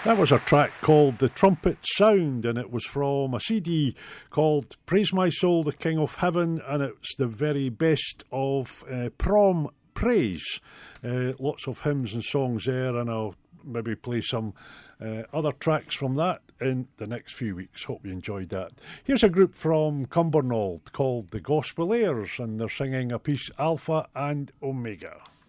That was a track called The Trumpet Sound, and it was from a CD called Praise My Soul, the King of Heaven, and it's the very best of prom praise. Lots of hymns and songs there, and I'll maybe play some other tracks from that in the next few weeks. Hope you enjoyed that. Here's a group from Cumbernauld called the Gospel Airs, and they're singing a piece Alpha and Omega.